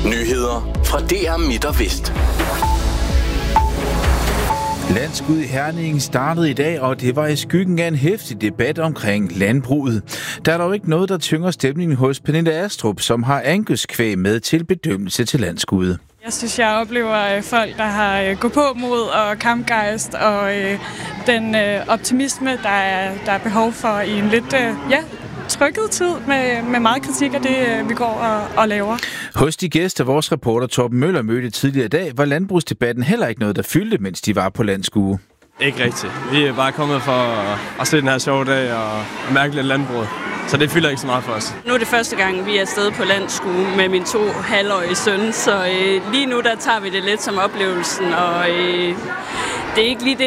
Nyheder fra DR Midt og Vest. Landskud i Herning startede i dag, og det var i skyggen af en heftig debat omkring landbruget. Der er dog ikke noget, der tynger stemningen hos Pernille Astrup, som har anguskvæg med til bedømmelse til landskud. Jeg synes, jeg oplever folk, der har gå på mod og kampgejst og den optimisme, der er behov for i en lidt trykket tid med meget kritik af det, vi går og laver. Hos de gæster, vores reporter Torben Møller mødte tidligere i dag, var landbrugsdebatten heller ikke noget, der fyldte, mens de var på landskue. Ikke rigtigt. Vi er bare kommet for at se den her sjove dag og mærke lidt landbruget. Så det fylder ikke så meget for os. Nu er det første gang, vi er afsted på landskue med min 2 halvårige søn, så lige nu der tager vi det lidt som oplevelsen, og det er ikke lige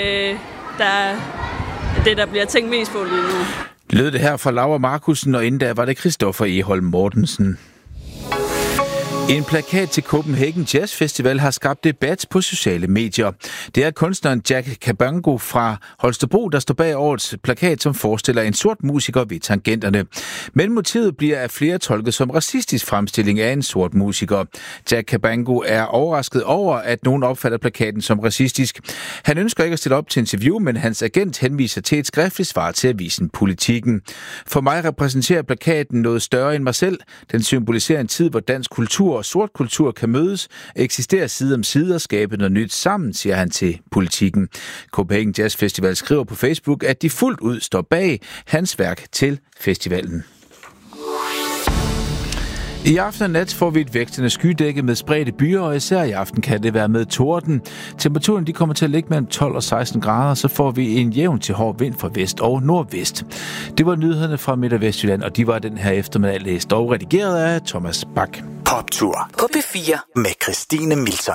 det, der bliver tænkt mest på lige nu. Lød det her fra Laura Markussen, og inden da var det Christoffer Egholm Mortensen. En plakat til Copenhagen Jazz Festival har skabt debat på sociale medier. Det er kunstneren Jack Cabango fra Holstebro, der står bag årets plakat, som forestiller en sort musiker ved tangenterne. Men motivet bliver af flere tolket som racistisk fremstilling af en sort musiker. Jack Cabango er overrasket over, at nogen opfatter plakaten som racistisk. Han ønsker ikke at stille op til interview, men hans agent henviser til et skriftligt svar til avisen Politikken. For mig repræsenterer plakaten noget større end mig selv. Den symboliserer en tid, hvor dansk kultur og sort kultur kan mødes, eksisterer side om side og skabe noget nyt sammen, siger han til Politikken. Copenhagen Jazz Festival skriver på Facebook, at de fuldt ud står bag hans værk til festivalen. I aften og nat får vi et vækstende skydække med spredte byer, og især i aften kan det være med torden. Temperaturen de kommer til at ligge mellem 12 og 16 grader, så får vi en jævn til hård vind fra vest og nordvest. Det var nyhederne fra Midt- og Vestjylland, og de var den her eftermiddag læst og redigeret af Thomas Bak. Poptur på P4 med Christine Milton.